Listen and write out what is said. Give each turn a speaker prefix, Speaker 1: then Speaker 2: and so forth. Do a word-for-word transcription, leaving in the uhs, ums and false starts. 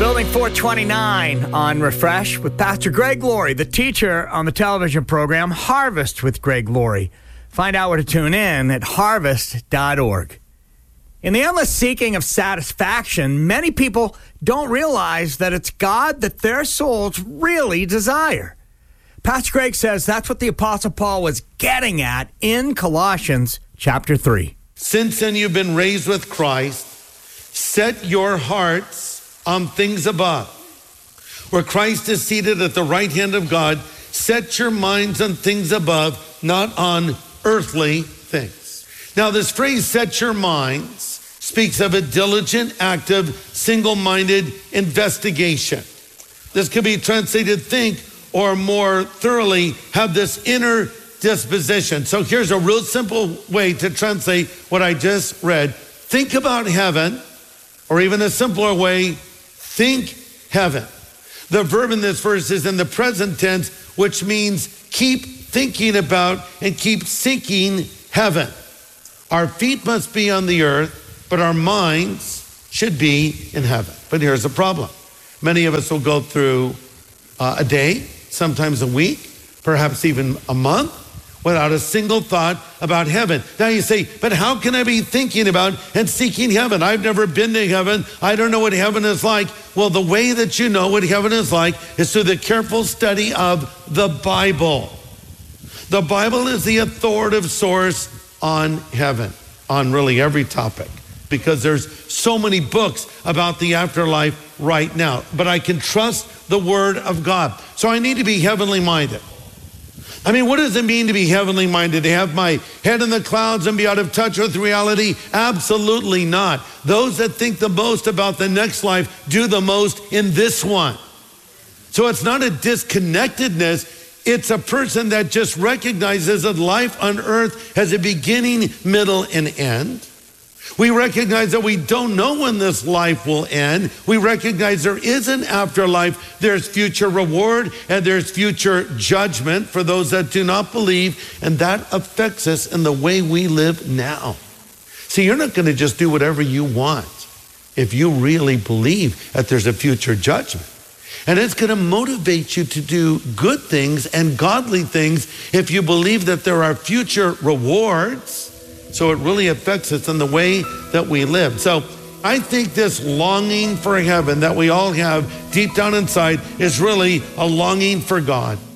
Speaker 1: Building four twenty-nine on Refresh with Pastor Greg Laurie, the teacher on the television program Harvest with Greg Laurie. Find out where to tune in at harvest dot org. In the endless seeking of satisfaction, many people don't realize that it's God that their souls really desire. Pastor Greg says that's what the Apostle Paul was getting at in Colossians chapter three.
Speaker 2: Since then you've been raised with Christ, set your hearts on things above, where Christ is seated at the right hand of God. Set your minds on things above, not on earthly things. Now, this phrase, set your minds, speaks of a diligent, active, single-minded investigation. This could be translated think, or more thoroughly, have this inner disposition. So here's a real simple way to translate what I just read. Think about heaven, or even a simpler way, think heaven. The verb in this verse is in the present tense, which means keep thinking about and keep seeking heaven. Our feet must be on the earth, but our minds should be in heaven. But here's the problem. Many of us will go through uh, a day, sometimes a week, perhaps even a month, without a single thought about heaven. Now you say, but how can I be thinking about and seeking heaven? I've never been to heaven. I don't know what heaven is like. Well, the way that you know what heaven is like is through the careful study of the Bible. The Bible is the authoritative source on heaven, on really every topic, because there's so many books about the afterlife right now. But I can trust the Word of God. So I need to be heavenly minded. I mean, what does it mean to be heavenly minded? To have my head in the clouds and be out of touch with reality? Absolutely not. Those that think the most about the next life do the most in this one. So it's not a disconnectedness. It's a person that just recognizes that life on earth has a beginning, middle, and end. We recognize that we don't know when this life will end. We recognize there is an afterlife. There's future reward and there's future judgment for those that do not believe. And that affects us in the way we live now. See, you're not going to just do whatever you want if you really believe that there's a future judgment. And it's going to motivate you to do good things and godly things if you believe that there are future rewards. So it really affects us in the way that we live. So I think this longing for heaven that we all have deep down inside is really a longing for God.